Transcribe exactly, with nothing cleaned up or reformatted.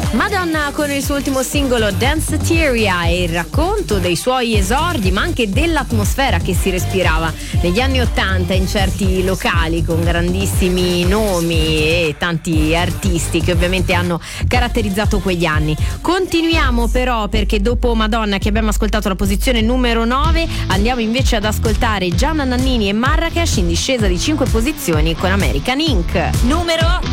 Madonna con il suo ultimo singolo Danceteria e il racconto dei suoi esordi, ma anche dell'atmosfera che si respirava negli anni ottanta in certi locali con grandissimi nomi e tanti artisti che ovviamente hanno caratterizzato quegli anni. Continuiamo però, perché dopo Madonna, che abbiamo ascoltato la posizione numero nove, andiamo invece ad ascoltare Gianna Nannini e Marrakesh in discesa di cinque posizioni con American Inc. Numero